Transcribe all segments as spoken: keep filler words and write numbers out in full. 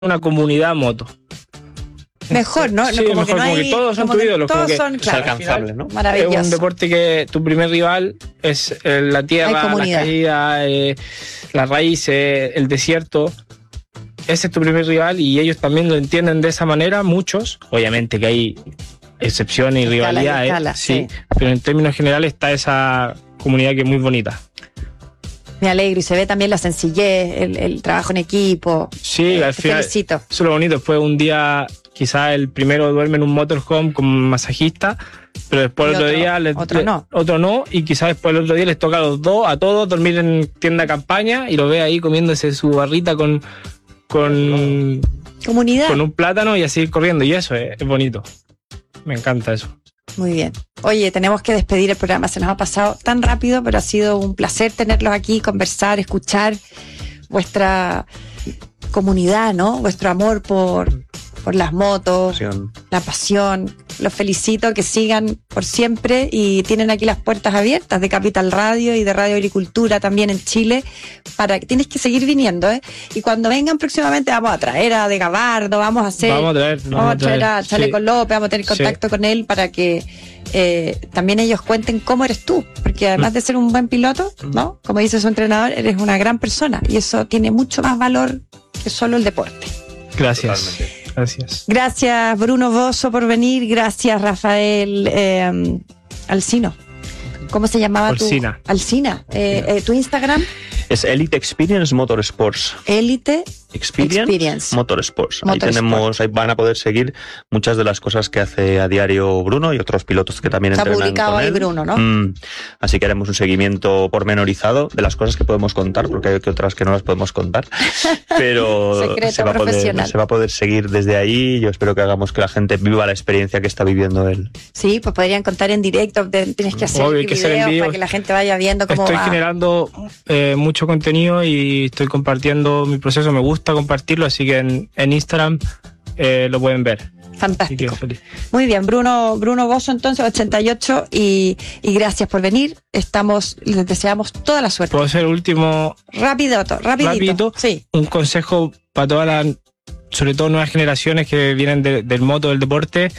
una comunidad moto. Mejor, ¿no? Sí, no, como mejor, que no como hay, que todos son como tu que ídolo, todos como que son, Es claro, alcanzable, ¿no? maravilloso. Es un deporte que tu primer rival es eh, la Hay tierra, la comunidad. caída, eh, las raíces, el desierto. Ese es tu primer rival y ellos también lo entienden de esa manera, muchos. Obviamente que hay excepciones y Escala y rivalidades, escala, sí, sí. pero en términos generales está esa comunidad que es muy bonita. Me alegro y se ve también la sencillez, el, el trabajo en equipo. Sí, Eh, al te final, felicito. eso es lo bonito. Después un día, quizás el primero duerme en un motorhome con un masajista, pero después Y el otro, otro- día les, otro no. otro no, y quizás después el otro día les toca a los dos, a todos, dormir en tienda de campaña y lo ve ahí comiéndose su barrita con, con, Comunidad. con un plátano y así corriendo. Y eso es, es bonito. Me encanta eso. Muy bien. Oye, tenemos que despedir el programa. Se nos ha pasado tan rápido, pero ha sido un placer tenerlos aquí, conversar, escuchar vuestra comunidad, ¿no? Vuestro amor por, por las motos, Pasión. la pasión. Los felicito, que sigan por siempre y tienen aquí las puertas abiertas de Capital Radio y de Radio Agricultura también en Chile, para que tienes que seguir viniendo, ¿eh? Y cuando vengan próximamente vamos a traer a De Gabardo, vamos a hacer... Vamos a traer. Vamos a traer a Chaleco sí. López, vamos a tener contacto con él para que eh, también ellos cuenten cómo eres tú, porque además de ser un buen piloto, ¿no? Como dice su entrenador, eres una gran persona y eso tiene mucho más valor que solo el deporte. Gracias. Totalmente. Gracias. Gracias Bruno Bosso por venir, gracias Rafael eh, Alcino. ¿Cómo se llamaba Alsina. tu? Alsina. Eh, eh, ¿Tu Instagram? Es Elite Experience Motorsports. Elite Experience, Experience. Motorsports. Ahí Motorsport. tenemos, ahí van a poder seguir muchas de las cosas que hace a diario Bruno y otros pilotos que también Está entrenan publicado con ahí él. Bruno, ¿no? Mm, así que haremos un seguimiento pormenorizado de las cosas que podemos contar, porque hay otras que no las podemos contar. Pero Secreto se va, a poder, profesional. se va a poder seguir desde ahí. Yo espero que hagamos que la gente viva la experiencia que está viviendo él. Sí, pues podrían contar en directo, de- tienes que hacer Obvio, hay que hacer en videos vivo. para que la gente vaya viendo cómo Estoy va. generando eh, mucho contenido y estoy compartiendo mi proceso. Me gusta compartirlo, así que en, en Instagram eh, lo pueden ver. Así que Fantástico. feliz. Muy bien, Bruno, Bruno Bosso entonces, ochenta y ocho, y, y gracias por venir. Estamos, les deseamos toda la suerte. Puedo hacer último Rápido, rapidito. Rapidito. Sí. un consejo para todas las, sobre todo nuevas generaciones que vienen de- del moto, del deporte,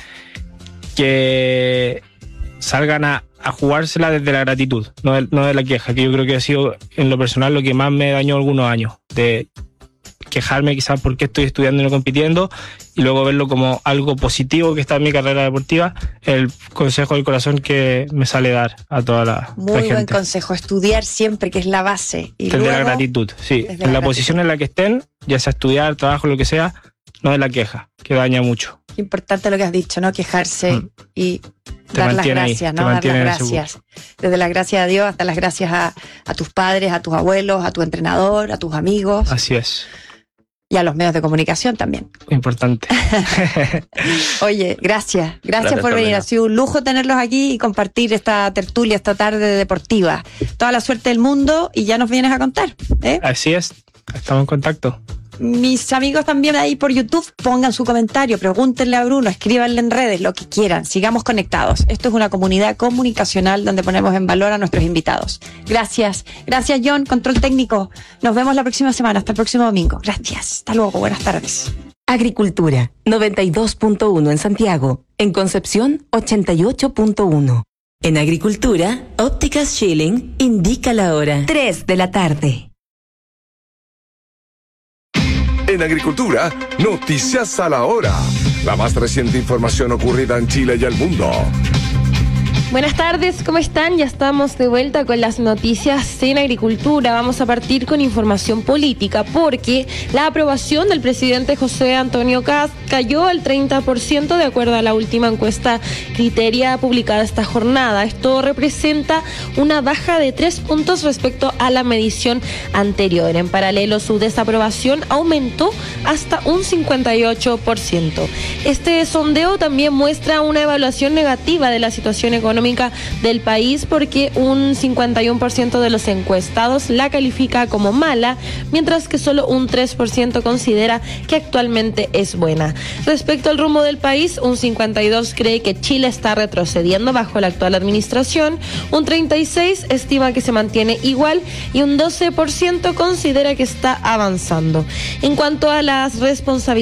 que salgan a, a jugársela desde la gratitud, no de, no de la queja, que yo creo que ha sido en lo personal lo que más me dañó algunos años, de quejarme quizás por qué estoy estudiando y no compitiendo, y luego verlo como algo positivo que está en mi carrera deportiva, el consejo del corazón que me sale dar a toda la, Muy la buen gente. consejo, estudiar siempre, que es la base. Y Desde luego, la gratitud, sí. desde En la la gratitud. posición en la que estén, ya sea estudiar, trabajo, lo que sea, no de la queja, que daña mucho. qué importante lo que has dicho, ¿no? Quejarse Mm. y Te dar las mantiene ahí, gracias, te ¿no? Dar las mantiene en ese gracias. Desde las gracias a Dios hasta las gracias a, a tus padres, a tus abuelos, a tu entrenador, a tus amigos Así es, y a los medios de comunicación también. importante. Oye, gracias. Gracias, Gracias, por venir. Carolina. Ha sido un lujo tenerlos aquí y compartir esta tertulia, esta tarde deportiva. Toda la suerte del mundo y ya nos vienes a contar, ¿eh? Así es, estamos en contacto. Mis amigos también ahí por YouTube, pongan su comentario, pregúntenle a Bruno, escríbanle en redes, lo que quieran. Sigamos conectados. Esto es una comunidad comunicacional donde ponemos en valor a nuestros invitados. Gracias. Gracias, John, control técnico. Nos vemos la próxima semana. Hasta el próximo domingo. Gracias. Hasta luego. Buenas tardes. Agricultura, noventa y dos punto uno en Santiago. En Concepción, ochenta y ocho punto uno. En Agricultura, Ópticas Schilling indica la hora. tres de la tarde. En Agricultura, noticias a la hora. La más reciente información ocurrida en Chile y el mundo. Buenas tardes, ¿cómo están? Ya estamos de vuelta con las noticias en agricultura. Vamos a partir con información política porque la aprobación del presidente José Antonio Kast cayó al treinta por ciento de acuerdo a la última encuesta Criteria publicada esta jornada. Esto representa una baja de tres puntos respecto a la medición anterior. En paralelo, su desaprobación aumentó hasta un cincuenta y ocho por ciento. Este sondeo también muestra una evaluación negativa de la situación económica económica del país, porque un cincuenta y uno por ciento de los encuestados la califica como mala, mientras que solo un tres por ciento considera que actualmente es buena. Respecto al rumbo del país, un cincuenta y dos por ciento cree que Chile está retrocediendo bajo la actual administración, un treinta y seis por ciento estima que se mantiene igual y un doce por ciento considera que está avanzando. En cuanto a las responsabilidades